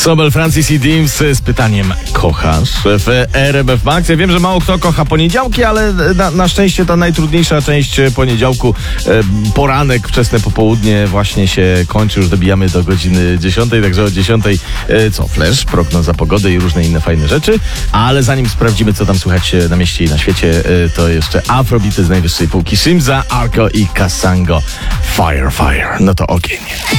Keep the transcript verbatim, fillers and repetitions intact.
Sobel, Francis i Dims z pytaniem: kochasz w R M F Max? Ja wiem, że mało kto kocha poniedziałki, ale na, na szczęście ta najtrudniejsza część poniedziałku, e, poranek, wczesne popołudnie właśnie się kończy. Już dobijamy do godziny dziesiątej, także o dziesiątej e, co? Flash, prognoza pogody i różne inne fajne rzeczy. Ale zanim sprawdzimy, co tam słychać na mieście i na świecie, e, to jeszcze afrobity z najwyższej półki. Shimza, Arco i Kasango. Fire, fire. No to ogień.